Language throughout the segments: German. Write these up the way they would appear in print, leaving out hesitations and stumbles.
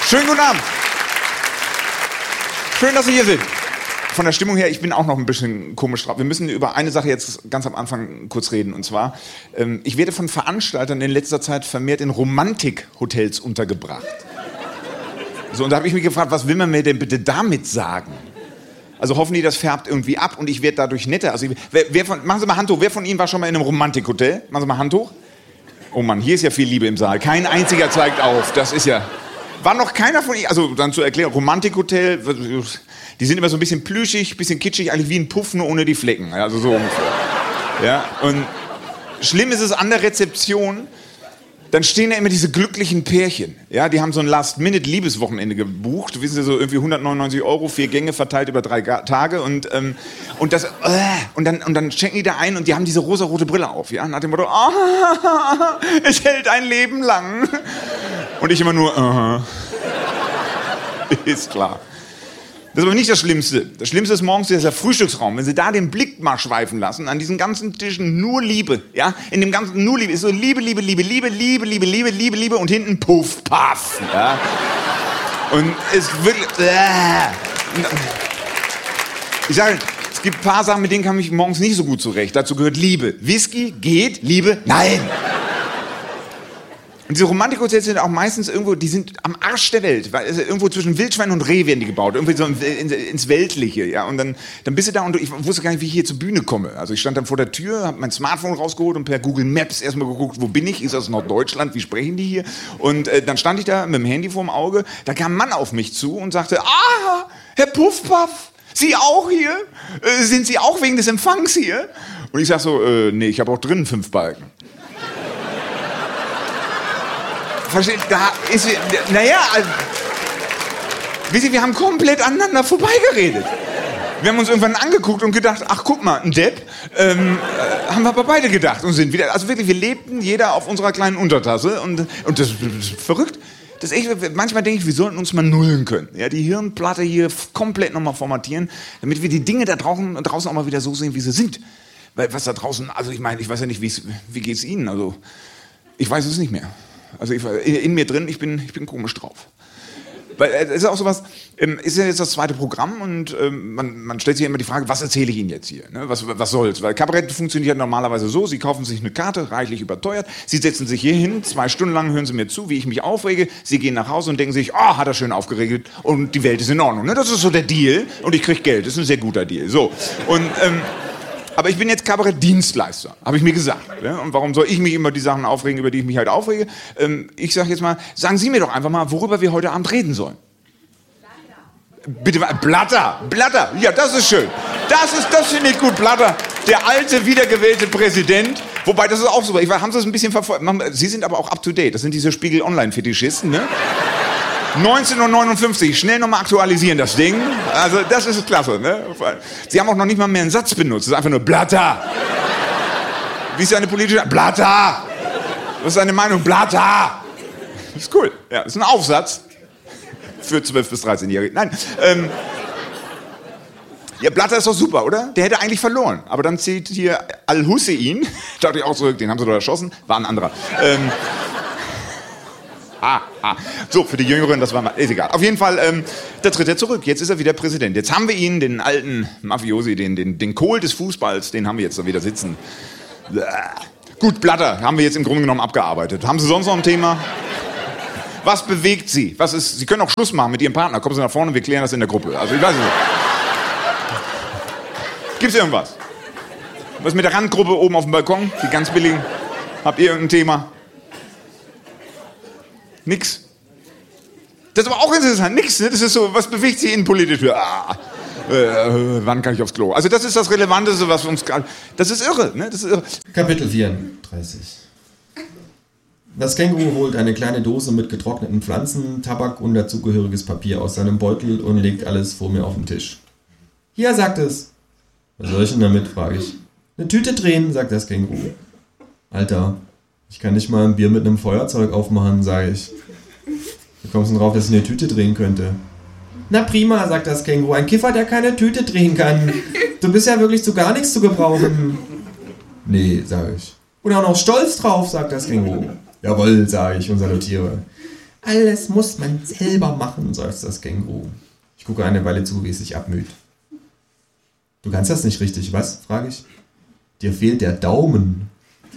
Schönen guten Abend. Schön, dass Sie hier sind. Von der Stimmung her, ich bin auch noch ein bisschen komisch drauf. Wir müssen über eine Sache jetzt ganz am Anfang kurz reden. Und zwar, ich werde von Veranstaltern in letzter Zeit vermehrt in Romantik-Hotels untergebracht. So, und da habe ich mich gefragt, was will man mir denn bitte damit sagen? Also hoffen die, das färbt irgendwie ab und ich werde dadurch netter. Also, machen Sie mal Hand hoch. Wer von Ihnen war schon mal in einem Romantik-Hotel? Machen Sie mal Hand hoch. Oh Mann, hier ist ja viel Liebe im Saal. Kein einziger zeigt auf. Das ist ja... War noch keiner von Ihnen... Also dann zu erklären, Romantik-Hotel... Die sind immer so ein bisschen plüschig, bisschen kitschig, eigentlich wie ein Puff, nur ohne die Flecken. Also so ungefähr. Ja, und schlimm ist es an der Rezeption, dann stehen da immer diese glücklichen Pärchen. Ja, die haben so ein Last-Minute-Liebeswochenende gebucht. Wissen Sie, so irgendwie 199 €, 4 Gänge verteilt über 3 Tage. Und dann checken die da ein und die haben diese rosarote Brille auf. Ja, nach dem Motto, es hält ein Leben lang. Und ich immer nur, ist klar. Das ist aber nicht das Schlimmste. Das Schlimmste ist morgens dieser Frühstücksraum. Wenn Sie da den Blick mal schweifen lassen, an diesen ganzen Tischen nur Liebe, ja, in dem ganzen nur Liebe, ist so Liebe, Liebe, Liebe, Liebe, Liebe, Liebe, Liebe, Liebe, Liebe und hinten Puff, Paff, ja. Und es wirklich, ich sage, es gibt ein paar Sachen, mit denen kam ich morgens nicht so gut zurecht. Dazu gehört Liebe. Whisky geht, Liebe, nein. Und diese Romantik-Hotels sind auch meistens irgendwo, die sind am Arsch der Welt, weil irgendwo zwischen Wildschwein und Reh werden die gebaut, irgendwie so ins Weltliche, ja, und dann bist du da und ich wusste gar nicht, wie ich hier zur Bühne komme. Also ich stand dann vor der Tür, habe mein Smartphone rausgeholt und per Google Maps erstmal geguckt, wo bin ich, ist das Norddeutschland, wie sprechen die hier? Und dann stand ich da mit dem Handy vorm Auge, da kam ein Mann auf mich zu und sagte, Herr Puffpaff, Sie auch hier? Sind Sie auch wegen des Empfangs hier? Und ich sag so, nee, ich habe auch drinnen 5 Balken. Versteht, da ist, naja, also, wisst ihr, wir haben komplett aneinander vorbeigeredet. Wir haben uns irgendwann angeguckt und gedacht, ach guck mal, ein Depp, haben wir aber beide gedacht und sind wieder, also wirklich, wir lebten jeder auf unserer kleinen Untertasse und das ist verrückt. Das ist echt, manchmal denke ich, wir sollten uns mal nullen können, ja, die Hirnplatte hier komplett nochmal formatieren, damit wir die Dinge da draußen auch mal wieder so sehen, wie sie sind. Weil was da draußen, also ich meine, ich weiß ja nicht, wie geht's Ihnen, also ich weiß es nicht mehr. Also in mir drin, ich bin komisch drauf. Weil es ist auch sowas, ist ja jetzt das zweite Programm und man stellt sich ja immer die Frage, was erzähle ich Ihnen jetzt hier? Ne? Was soll's? Weil Kabarett funktioniert normalerweise so, Sie kaufen sich eine Karte, reichlich überteuert, Sie setzen sich hier hin, 2 Stunden lang hören Sie mir zu, wie ich mich aufrege, Sie gehen nach Hause und denken sich, hat er schön aufgeregt und die Welt ist in Ordnung. Ne? Das ist so der Deal und ich kriege Geld, das ist ein sehr guter Deal. So. Und aber ich bin jetzt Kabarettdienstleister, habe ich mir gesagt. Ja? Und warum soll ich mich immer die Sachen aufregen, über die ich mich halt aufrege? Ich sage jetzt mal, sagen Sie mir doch einfach mal, worüber wir heute Abend reden sollen. Blatter. Bitte, Blatter, ja, das ist schön. Das finde ich gut, Blatter. Der alte, wiedergewählte Präsident. Wobei, das ist auch super. Haben Sie das ein bisschen verfolgt? Sie sind aber auch up to date. Das sind diese Spiegel-Online-Fetischisten, ne? 19:59 Uhr, schnell nochmal aktualisieren das Ding. Also das ist klasse, ne? Sie haben auch noch nicht mal mehr einen Satz benutzt, das ist einfach nur Blatter. Wie ist eine politische... Blatter! Was ist eine Meinung? Blatter! Das ist cool, ja, das ist ein Aufsatz für 12- bis 13-Jährige. Nein, ja, Blatter ist doch super, oder? Der hätte eigentlich verloren, aber dann zählt hier Al-Hussein, dachte ich auch zurück, den haben sie doch erschossen, war ein anderer. So, für die Jüngeren, das war mal, ist egal. Auf jeden Fall, da tritt er zurück. Jetzt ist er wieder Präsident. Jetzt haben wir ihn, den alten Mafiosi, den Kohl des Fußballs, den haben wir jetzt da wieder sitzen. Gut, Blatter, haben wir jetzt im Grunde genommen abgearbeitet. Haben Sie sonst noch ein Thema? Was bewegt Sie? Sie können auch Schluss machen mit Ihrem Partner. Kommen Sie nach vorne, wir klären das in der Gruppe. Also, ich weiß nicht. Gibt's irgendwas? Was mit der Randgruppe oben auf dem Balkon? Die ganz billigen? Habt ihr irgendein Thema? Nix. Das ist aber auch interessant. Nix, ne? Das ist so, was bewegt Sie innenpolitisch? Wann kann ich aufs Klo? Also das ist das Relevanteste, was uns... Das ist irre, ne? Das ist irre. Kapitel 34. Das Känguru holt eine kleine Dose mit getrockneten Pflanzen, Tabak und dazugehöriges Papier aus seinem Beutel und legt alles vor mir auf den Tisch. Hier, sagt es. Was soll ich denn damit, frage ich. Eine Tüte drehen, sagt das Känguru. Alter, ich kann nicht mal ein Bier mit einem Feuerzeug aufmachen, sage ich. Wie kommst du denn drauf, dass ich eine Tüte drehen könnte? Na prima, sagt das Känguru. Ein Kiffer, der keine Tüte drehen kann. Du bist ja wirklich zu gar nichts zu gebrauchen. Nee, sage ich. Und auch noch stolz drauf, sagt das Känguru. Jawohl, sage ich und salutiere. Alles muss man selber machen, seufzt das Känguru. Ich gucke eine Weile zu, wie es sich abmüht. Du kannst das nicht richtig, was? Frage ich. Dir fehlt der Daumen.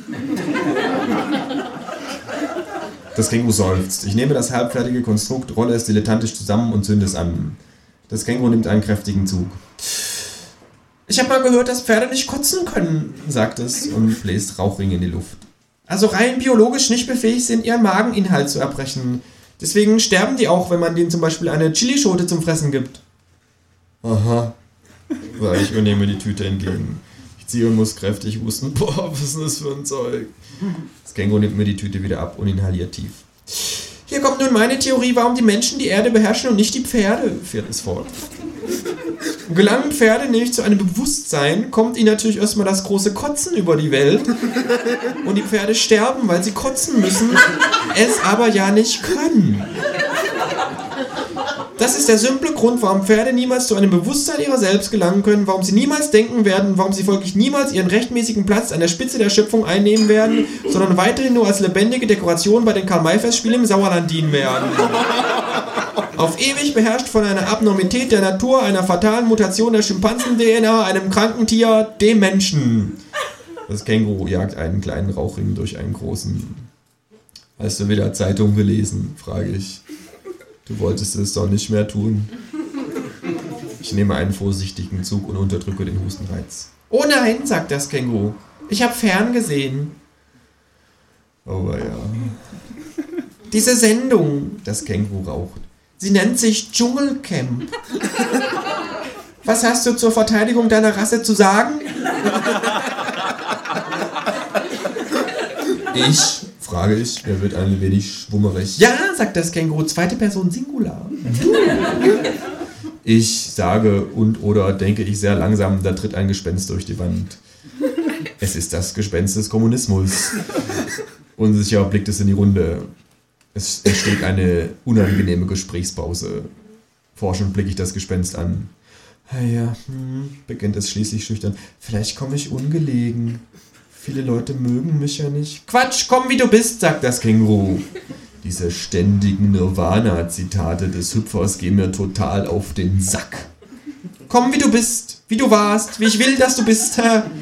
Das Känguru seufzt. Ich nehme das halbfertige Konstrukt, rolle es dilettantisch zusammen und zünde es an. Das Känguru nimmt einen kräftigen Zug. Ich habe mal gehört, dass Pferde nicht kotzen können, sagt es und bläst Rauchringe in die Luft. Also rein biologisch nicht befähigt sind, ihren Mageninhalt zu erbrechen. Deswegen sterben die auch, wenn man denen zum Beispiel eine Chilischote zum Fressen gibt. Aha, sage ich und nehme die Tüte entgegen. Ich ziehe und muss kräftig husten. Boah, was ist das für ein Zeug? Das Känguru nimmt mir die Tüte wieder ab und inhaliert tief. Hier kommt nun meine Theorie, warum die Menschen die Erde beherrschen und nicht die Pferde, fährt es fort. Gelangen Pferde nämlich zu einem Bewusstsein, kommt ihnen natürlich erstmal das große Kotzen über die Welt und die Pferde sterben, weil sie kotzen müssen, es aber ja nicht können. Das ist der simple Grund, warum Pferde niemals zu einem Bewusstsein ihrer selbst gelangen können, warum sie niemals denken werden, warum sie folglich niemals ihren rechtmäßigen Platz an der Spitze der Schöpfung einnehmen werden, sondern weiterhin nur als lebendige Dekoration bei den Karl-May-Festspielen im Sauerland dienen werden. Auf ewig beherrscht von einer Abnormität der Natur, einer fatalen Mutation der Schimpansen-DNA, einem kranken Tier, dem Menschen. Das Känguru jagt einen kleinen Rauchring durch einen großen. Hast du wieder Zeitung gelesen, frage ich. Du wolltest es doch nicht mehr tun. Ich nehme einen vorsichtigen Zug und unterdrücke den Hustenreiz. Oh nein, sagt das Känguru. Ich habe fern gesehen. Oh ja. Diese Sendung, das Känguru raucht. Sie nennt sich Dschungelcamp. Was hast du zur Verteidigung deiner Rasse zu sagen? Frage ich, er wird ein wenig schwummerig. Ja, sagt das Känguru, zweite Person Singular. Ich sage und oder denke ich sehr langsam, da tritt ein Gespenst durch die Wand. Es ist das Gespenst des Kommunismus. Unsicher blickt es in die Runde. Es entsteht eine unangenehme Gesprächspause. Forschend blicke ich das Gespenst an. Ja, beginnt es schließlich schüchtern. Vielleicht komme ich ungelegen. Viele Leute mögen mich ja nicht. Quatsch, komm wie du bist, sagt das Känguru. Diese ständigen Nirvana-Zitate des Hüpfers gehen mir total auf den Sack. Komm wie du bist, wie du warst, wie ich will, dass du bist.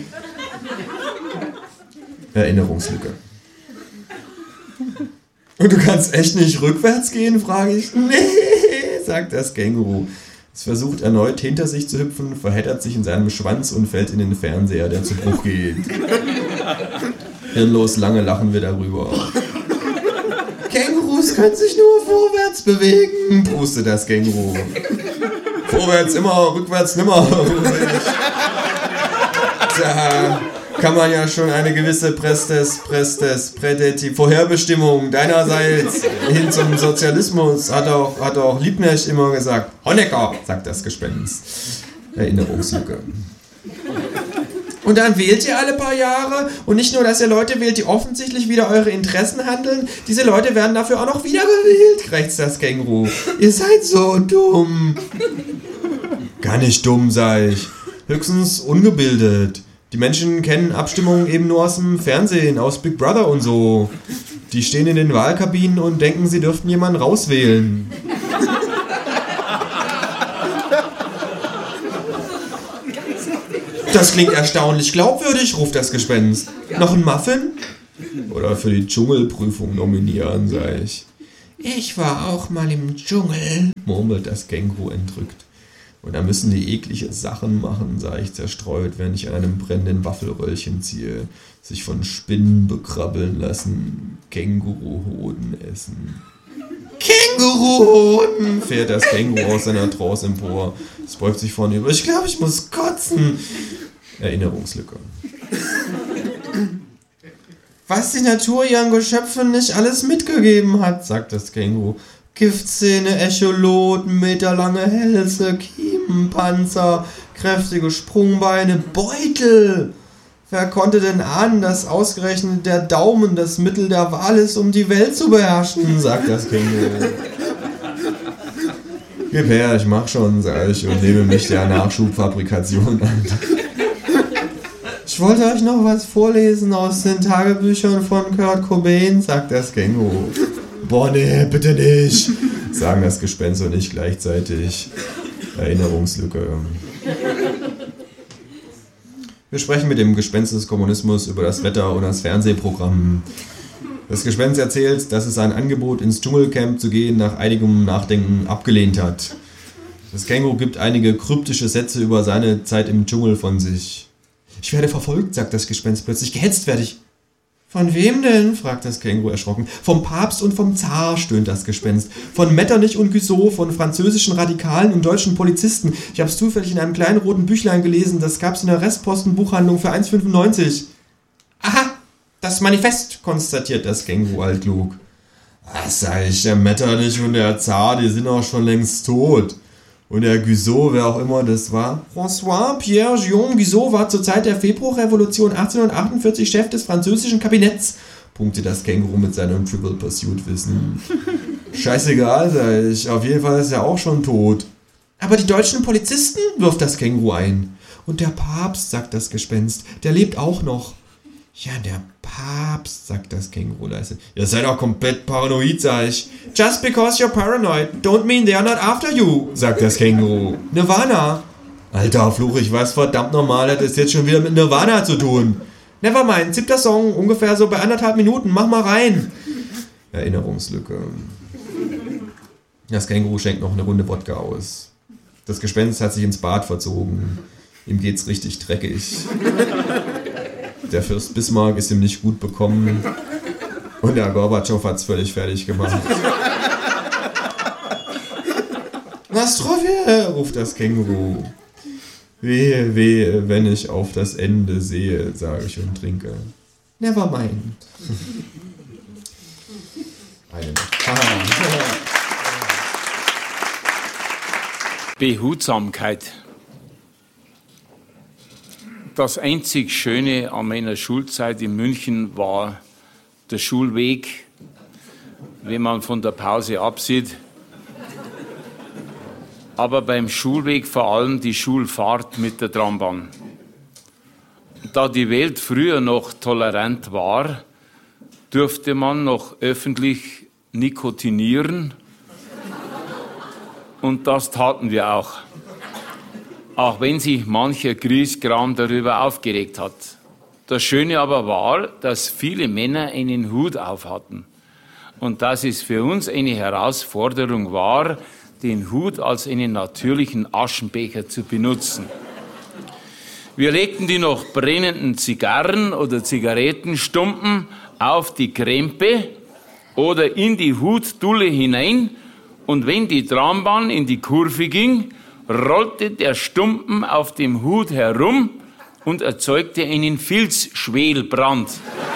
Erinnerungslücke. Und du kannst echt nicht rückwärts gehen, frage ich. Nee, sagt das Känguru. Es versucht erneut hinter sich zu hüpfen, verheddert sich in seinem Schwanz und fällt in den Fernseher, der zu Bruch geht. Hirnlos lange lachen wir darüber. Kängurus können sich nur vorwärts bewegen, pustet das Känguru. Vorwärts immer, rückwärts nimmer. Da kann man ja schon eine gewisse Vorherbestimmung deinerseits hin zum Sozialismus, hat auch Liebknecht immer gesagt. Honecker, sagt das Gespenst. Erinnerungslücke. Und dann wählt ihr alle paar Jahre und nicht nur, dass ihr Leute wählt, die offensichtlich wieder eure Interessen handeln, diese Leute werden dafür auch noch wiedergewählt, krächzt das Känguru. Ihr seid so dumm. Gar nicht dumm, sag ich. Höchstens ungebildet. Die Menschen kennen Abstimmungen eben nur aus dem Fernsehen, aus Big Brother und so. Die stehen in den Wahlkabinen und denken, sie dürften jemanden rauswählen. Das klingt erstaunlich glaubwürdig, ruft das Gespenst. Noch ein Muffin? Oder für die Dschungelprüfung nominieren, sag ich. Ich war auch mal im Dschungel, murmelt das Känguru entrückt. Und da müssen die eklige Sachen machen, sage ich zerstreut, während ich an einem brennenden Waffelröllchen ziehe. Sich von Spinnen bekrabbeln lassen, Känguruhoden essen. Känguruhoden! Fährt das Känguru aus seiner Trance empor. Es beugt sich vornüber. Ich glaube, ich muss kotzen. Erinnerungslücke. Was die Natur ihren Geschöpfen nicht alles mitgegeben hat, sagt das Känguru. Giftzähne, Echoloten, meterlange Hälse, Kiemenpanzer, kräftige Sprungbeine, Beutel. Wer konnte denn ahnen, dass ausgerechnet der Daumen das Mittel der Wahl ist, um die Welt zu beherrschen, sagt das Känguru. Gib her, ich mach schon, sag ich, und nehme mich der Nachschubfabrikation an. Ich wollte euch noch was vorlesen aus den Tagebüchern von Kurt Cobain, sagt das Känguru. Boah, nee, bitte nicht, sagen das Gespenst und ich gleichzeitig. Erinnerungslücke. Wir sprechen mit dem Gespenst des Kommunismus über das Wetter und das Fernsehprogramm. Das Gespenst erzählt, dass es ein Angebot ins Dschungelcamp zu gehen nach einigem Nachdenken abgelehnt hat. Das Känguru gibt einige kryptische Sätze über seine Zeit im Dschungel von sich. Ich werde verfolgt, sagt das Gespenst plötzlich. Gehetzt werde ich. Von wem denn? Fragt das Känguru erschrocken. Vom Papst und vom Zar, stöhnt das Gespenst. Von Metternich und Guizot, von französischen Radikalen und deutschen Polizisten. Ich habe es zufällig in einem kleinen roten Büchlein gelesen. Das gab's in der Restpostenbuchhandlung für 1,95. Aha, das Manifest, konstatiert das Känguru altklug. Was sag ich, der Metternich und der Zar, die sind auch schon längst tot. Und der Guizot, wer auch immer das war, François-Pierre-Guillaume Guizot war zur Zeit der Februarrevolution 1848 Chef des französischen Kabinetts, punkte das Känguru mit seinem Trivial Pursuit-Wissen. Scheißegal, sag ich, auf jeden Fall ist er auch schon tot. Aber die deutschen Polizisten, wirft das Känguru ein. Und der Papst, sagt das Gespenst, der lebt auch noch. Ja, der Papst, sagt das Känguru leise. Ihr seid auch komplett paranoid, sag ich. Just because you're paranoid, don't mean they're not after you, sagt das Känguru. Nirvana. Alter, fluch ich was, verdammt normal, hat es jetzt schon wieder mit Nirvana zu tun. Nevermind, 7. Song, ungefähr so bei 1,5 Minuten, mach mal rein. Erinnerungslücke. Das Känguru schenkt noch eine Runde Wodka aus. Das Gespenst hat sich ins Bad verzogen. Ihm geht's richtig dreckig. Der Fürst Bismarck ist ihm nicht gut bekommen und der Gorbatschow hat's völlig fertig gemacht. Nastrovje, ruft das Känguru. Wehe, wehe, wenn ich auf das Ende sehe, sage ich und trinke. Nevermind. Behutsamkeit. Das einzig Schöne an meiner Schulzeit in München war der Schulweg, wenn man von der Pause absieht. Aber beim Schulweg vor allem die Schulfahrt mit der Trambahn. Da die Welt früher noch tolerant war, durfte man noch öffentlich nikotinieren. Und das taten wir auch. Auch wenn sich mancher Griesgram darüber aufgeregt hat. Das Schöne aber war, dass viele Männer einen Hut auf hatten. Und dass es für uns eine Herausforderung war, den Hut als einen natürlichen Aschenbecher zu benutzen. Wir legten die noch brennenden Zigarren oder Zigarettenstumpen auf die Krempe oder in die Hutdulle hinein, und wenn die Trambahn in die Kurve ging, rollte der Stumpen auf dem Hut herum und erzeugte einen Filzschwelbrand.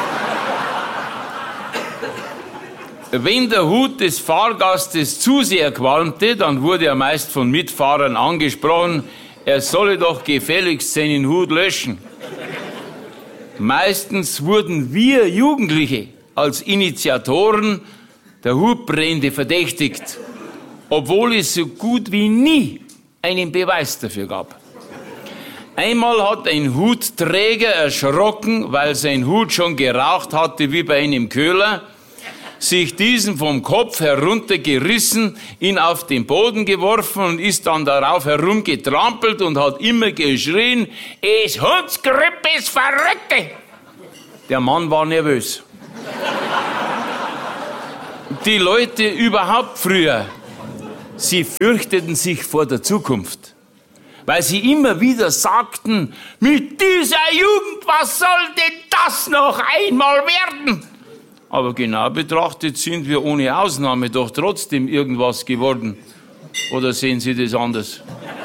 Wenn der Hut des Fahrgastes zu sehr qualmte, dann wurde er meist von Mitfahrern angesprochen, er solle doch gefälligst seinen Hut löschen. Meistens wurden wir Jugendliche als Initiatoren der Hutbrände verdächtigt, obwohl es so gut wie nie einen Beweis dafür gab. Einmal hat ein Hutträger erschrocken, weil sein Hut schon geraucht hatte wie bei einem Köhler, sich diesen vom Kopf heruntergerissen, ihn auf den Boden geworfen und ist dann darauf herumgetrampelt und hat immer geschrien, es Hundsgrippe, es Verrückte! Der Mann war nervös. Die Leute überhaupt früher, sie fürchteten sich vor der Zukunft, weil sie immer wieder sagten, mit dieser Jugend, was soll denn das noch einmal werden? Aber genau betrachtet sind wir ohne Ausnahme doch trotzdem irgendwas geworden. Oder sehen Sie das anders?